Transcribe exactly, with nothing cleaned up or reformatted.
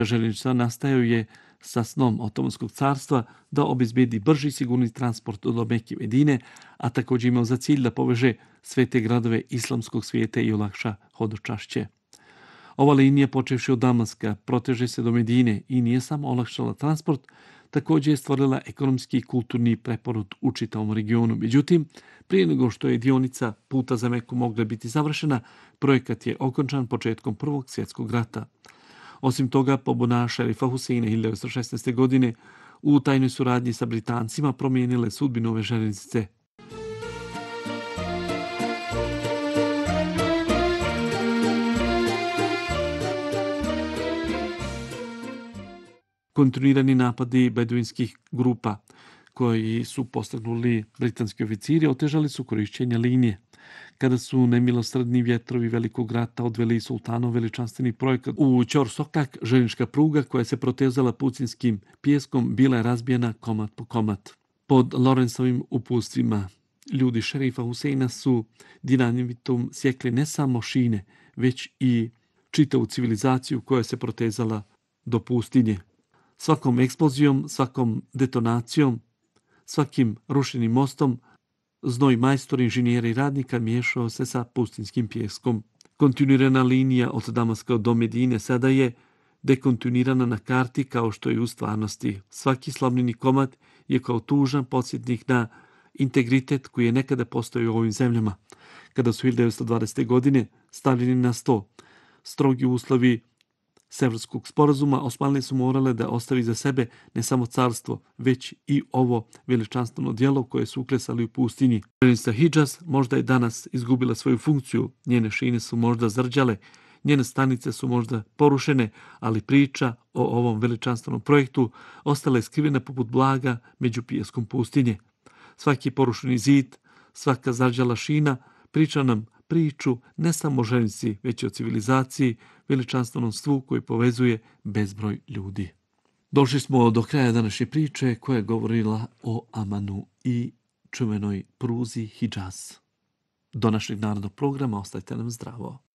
željeznica nastajao je sa snom Otomanskog carstva da obezbedi brži i sigurni transport do Mekke i Medine, a također imao za cilj da poveže sve te gradove islamskog svijeta i olakša hodočašće. Ova linija, počevši od Damaska, proteže se do Medine i nije samo olakšala transport, također je stvorila ekonomski i kulturni preporod u čitavom regionu. Međutim, prije nego što je dionica puta za Meku mogla biti završena, projekat je okončan početkom Prvog svjetskog rata. Osim toga, pobuna šerifa Huseina hiljadu devetsto šesnaeste. godine u tajnoj suradnji sa Britancima promijenile sudbinu ove željeznice. Kontinuirani napadi beduinskih grupa koji su postignuli britanski oficiri otežali su korišćenje linije. Kada su nemilosrdni vjetrovi velikog rata odveli sultanov veličanstveni projekat u Ćor Sokak, željeznička pruga koja se protezala pucinskim pijeskom bila je razbijena komad po komad. Pod Lorenzovim uputstvima ljudi šerifa Huseina su dinamitom sjekli ne samo šine, već i čitavu civilizaciju koja se protezala do pustinje. Svakom eksplozijom, svakom detonacijom, svakim rušenim mostom, znoj majstora, inženjera i radnika miješao se sa pustinskim pijeskom. Kontinuirana linija od Damaska do Medine sada je dekontinuirana na karti kao što je u stvarnosti. Svaki slavljeni komad je kao tužan podsjetnik na integritet koji je nekada postojao u ovim zemljama. Kada su hiljadu devetsto dvadesete. godine stavljeni na sto strogi uslovi Severskog sporazuma, Osmanlije su morale da ostavi za sebe ne samo carstvo, već i ovo veličanstveno djelo koje su uklesali u pustinji. Željeznica Hidžaz možda je danas izgubila svoju funkciju, njene šine su možda zrđale, njene stanice su možda porušene, ali priča o ovom veličanstvenom projektu ostala je skrivena poput blaga među pijeskom pustinje. Svaki porušeni zid, svaka zarđala šina priča nam priču ne samo o željeznici, već i o civilizaciji, veličanstvenom stvu koji povezuje bezbroj ljudi. Došli smo do kraja današnje priče koja je govorila o Amanu i čuvenoj pruzi Hidžaz. Do našeg narodnog programa ostajte nam zdravo.